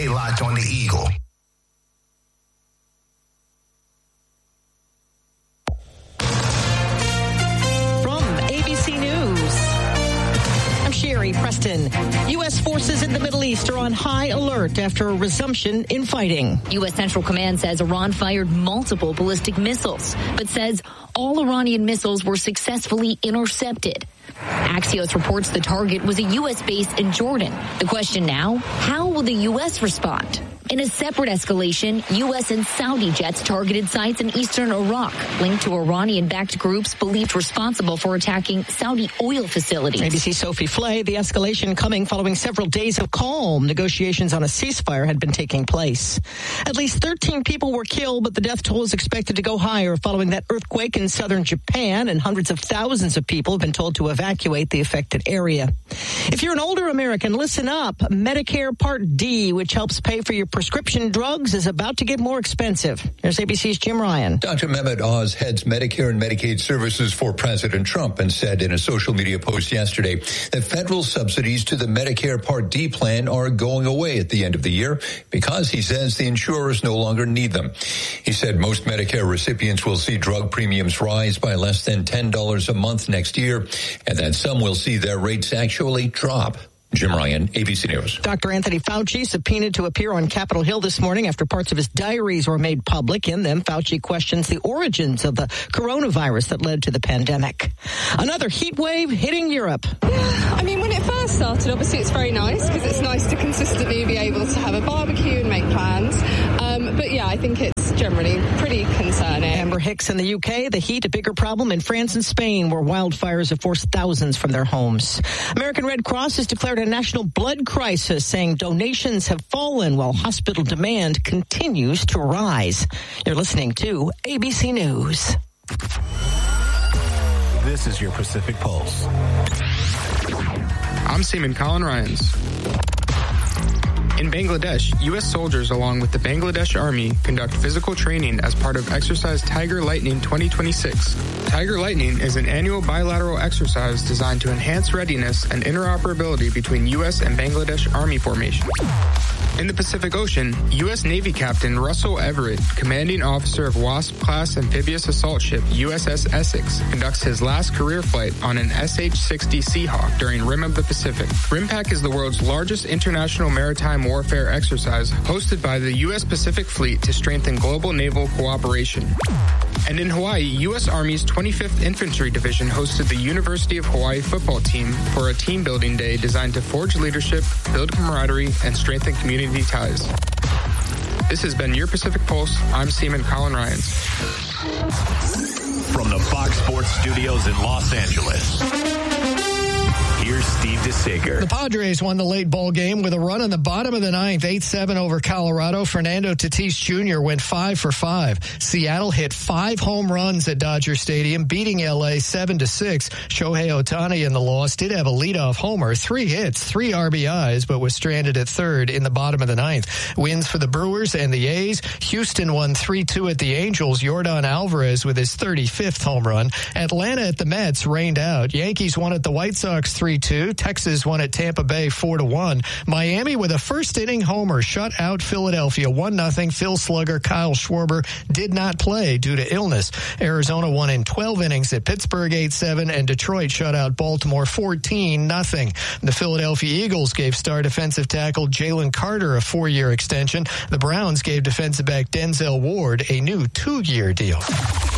Stay locked on the Eagle. Sherry Preston. U.S. forces in the Middle East are on high alert after a resumption in fighting. U.S. Central Command says Iran fired multiple ballistic missiles, but says all Iranian missiles were successfully intercepted. Axios reports the target was a U.S. base in Jordan. The question now, how will the U.S. respond? In a separate escalation, U.S. and Saudi jets targeted sites in eastern Iraq, linked to Iranian-backed groups believed responsible for attacking Saudi oil facilities. ABC's Sophie Flay. The escalation coming following several days of calm. Negotiations on a ceasefire had been taking place. At least 13 people were killed, but the death toll is expected to go higher following that earthquake in southern Japan, and hundreds of thousands of people have been told to evacuate the affected area. If you're an older American, listen up. Medicare Part D, which helps pay for your prescription drugs, is about to get more expensive. Here's ABC's Jim Ryan. Dr. Mehmet Oz heads Medicare and Medicaid services for President Trump and said in a social media post yesterday that federal subsidies to the Medicare Part D plan are going away at the end of the year because he says the insurers no longer need them. He said most Medicare recipients will see drug premiums rise by less than $10 a month next year, and that some will see their rates actually drop. Jim Ryan, ABC News. Dr. Anthony Fauci subpoenaed to appear on Capitol Hill this morning after parts of his diaries were made public. In them, Fauci questions the origins of the coronavirus that led to the pandemic. Another heat wave hitting Europe. I mean, when it first started, obviously it's very nice because it's nice to consistently be able to have a barbecue and make plans. But yeah, I think it's generally pretty concerning. Amber Hicks in the UK, the heat a bigger problem in France and Spain, where wildfires have forced thousands from their homes. American Red Cross has declared a national blood crisis, saying donations have fallen while hospital demand continues to rise. You're listening to ABC News. This is your Pacific Pulse. I'm Seaman Colin Ryans. In Bangladesh, U.S. soldiers along with the Bangladesh Army conduct physical training as part of Exercise Tiger Lightning 2026. Tiger Lightning is an annual bilateral exercise designed to enhance readiness and interoperability between U.S. and Bangladesh Army formations. In the Pacific Ocean, U.S. Navy Captain Russell Everett, commanding officer of WASP-class amphibious assault ship USS Essex, conducts his last career flight on an SH-60 Seahawk during Rim of the Pacific. RIMPAC is the world's largest international maritime warfare exercise hosted by the U.S. Pacific Fleet to strengthen global naval cooperation. And in Hawaii, U.S. Army's 25th Infantry Division hosted the University of Hawaii football team for a team building day designed to forge leadership, build camaraderie, and strengthen community ties. This has been your Pacific Pulse. I'm Seaman Colin Ryans. From the Fox Sports Studios in Los Angeles, here's Steve DeSager. The Padres won the late ball game with a run in the bottom of the ninth, 8-7 over Colorado. Fernando Tatis Jr. went 5 for 5. Seattle hit 5 home runs at Dodger Stadium, beating L.A. 7-6. Shohei Ohtani in the loss did have a leadoff homer, 3 hits, 3 RBIs, but was stranded at third in the bottom of the ninth. Wins for the Brewers and the A's. Houston won 3-2 at the Angels. Yordan Alvarez with his 35th home run. Atlanta at the Mets rained out. Yankees won at the White Sox 3-2. Texas won at Tampa Bay 4-1. Miami with a first inning homer shut out Philadelphia 1-0. Phil Slugger, Kyle Schwarber did not play due to illness. Arizona won in 12 innings at Pittsburgh 8-7, and Detroit shut out Baltimore 14-0. The Philadelphia Eagles gave star defensive tackle Jalen Carter a 4-year extension. The Browns gave defensive back Denzel Ward a new 2-year deal.